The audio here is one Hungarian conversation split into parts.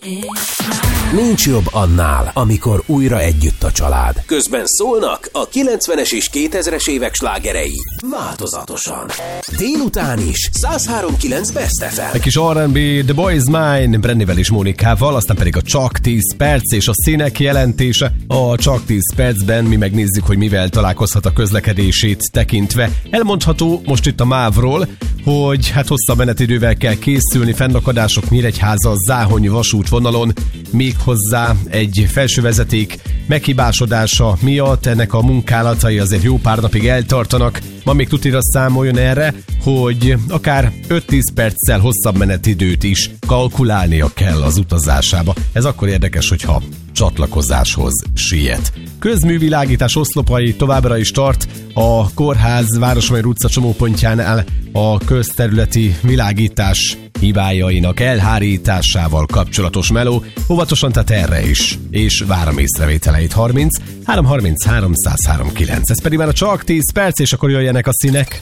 Nincs jobb annál, amikor újra együtt a család. Közben szólnak a 90-es és 2000-es évek slágerei. Változatosan. Délután is 103.9 Best FM. Egy kis R&B, The Boy Is Mine, Brennivel és Mónikával, aztán pedig a Csak 10 perc és a színek jelentése. A Csak 10 percben mi megnézzük, hogy mivel találkozhat a közlekedését tekintve. Elmondható most itt a MÁV-ról, hogy hosszabb menetidővel kell készülni, fennakadások Nyíregyháza Záhony vasútvonalon, méghozzá egy felsővezeték meghibásodása miatt ennek a munkálatai azért jó pár napig eltartanak. Ma még tutira számoljon erre, hogy akár 5-10 perccel hosszabb menetidőt is kalkulálnia kell az utazásába. Ez akkor érdekes, hogyha csatlakozáshoz siet. Közművilágítás oszlopai továbbra is tart a Kórház Városmajor utca csomópontjánál a közterületi világítás hibájainak elhárításával kapcsolatos meló. Óvatosan, tehát erre is. És várom észrevételeit. 30 333 103.9. Ez pedig már a Csak 10 perc, és akkor jöjjenek a színek.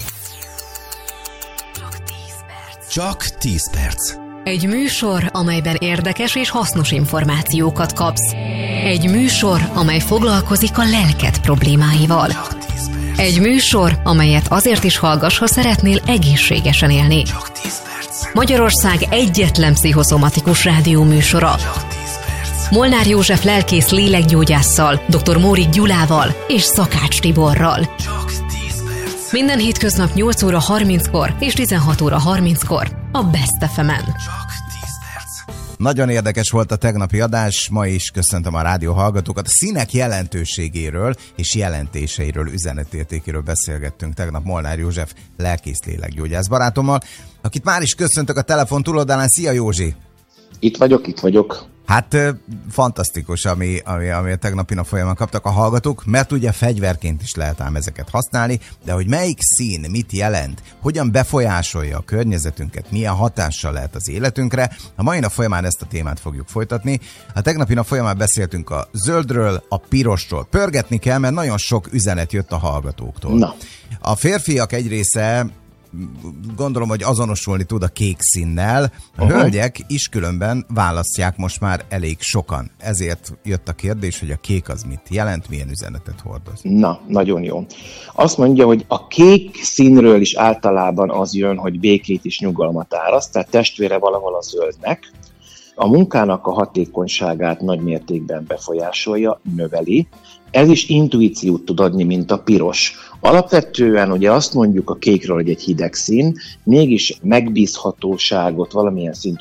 Csak 10 perc. Egy műsor, amelyben érdekes és hasznos információkat kapsz. Egy műsor, amely foglalkozik a lelked problémáival. Egy műsor, amelyet azért is hallgass, ha szeretnél egészségesen élni. Magyarország egyetlen pszichoszomatikus rádióműsora. Molnár József lelkész lélekgyógyásszal, dr. Mórik Gyulával és Szakács Tiborral. Minden hétköznap 8 óra 30-kor és 16 óra 30-kor a Best FM-en. Nagyon érdekes volt a tegnapi adás, ma is köszöntöm a rádió hallgatókat. A színek jelentőségéről és jelentéseiről, üzenetértékéről beszélgettünk tegnap Molnár József lelkész lélekgyógyász barátommal, akit már is köszöntök a telefon túloldalán. Szia Józsi! Itt vagyok. Hát fantasztikus, ami a tegnapi nap folyamán kaptak a hallgatók, mert ugye fegyverként is lehet ám ezeket használni, de hogy melyik szín mit jelent, hogyan befolyásolja a környezetünket, milyen hatással lehet az életünkre, a mai nap folyamán ezt a témát fogjuk folytatni. A tegnapi nap folyamán beszéltünk a zöldről, a pirosról. Pörgetni kell, mert nagyon sok üzenet jött a hallgatóktól. Na. A férfiak egy része gondolom, hogy azonosulni tud a kék színnel. A hölgyek is különben választják most már elég sokan. Ezért jött a kérdés, hogy a kék az mit jelent, milyen üzenetet hordoz. Na, nagyon jó. Azt mondja, hogy a kék színről is általában az jön, hogy békét és nyugalmat áraszt, tehát testvére valahol a zöldnek. A munkának a hatékonyságát nagy mértékben befolyásolja, növeli. Ez is intuíciót tud adni, mint a piros. Alapvetően ugye azt mondjuk a kékről, hogy egy hideg szín, mégis megbízhatóságot, valamilyen szintű